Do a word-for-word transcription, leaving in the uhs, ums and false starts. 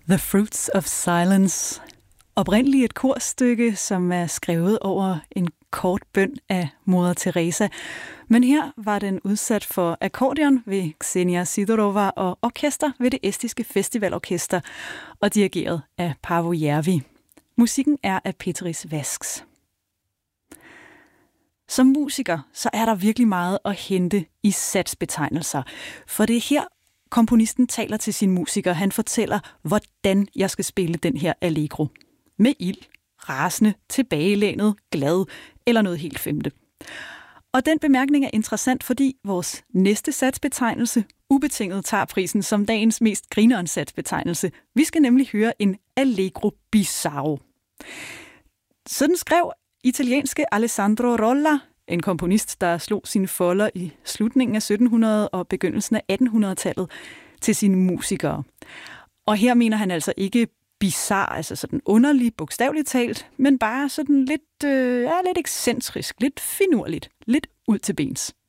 The Fruits of Silence. Oprindeligt et korstykke, som er skrevet over en kort bøn af Moder Teresa. Men her var den udsat for akkordeon ved Ksenia Sidorova og orkester ved det estiske festivalorkester og dirigeret af Paavo Järvi. Musikken er af Petris Vasks. Som musiker, så er der virkelig meget at hente i satsbetegnelser. For det er her, komponisten taler til sin musiker. Han fortæller, hvordan jeg skal spille den her allegro. Med ild, rasende, tilbagelænet, glad eller noget helt femte. Og den bemærkning er interessant, fordi vores næste satsbetegnelse ubetinget tager prisen som dagens mest grineren satsbetegnelse. Vi skal nemlig høre en allegro bizarro. Sådan skrev italienske Alessandro Rolla, en komponist, der slog sine folder i slutningen af syttenhundrede og begyndelsen af attenhundredetallet til sine musikere. Og her mener han altså ikke bizarre, altså sådan underlig, bogstaveligt talt, men bare sådan lidt, øh, ja, lidt ekscentrisk, lidt finurligt, lidt ud til bens.